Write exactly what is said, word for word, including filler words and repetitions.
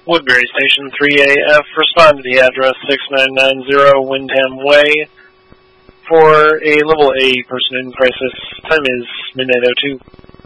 Woodbury Station three A F, respond to the address six nine nine zero Windham Way for a level A person in crisis. Time is midnight oh two.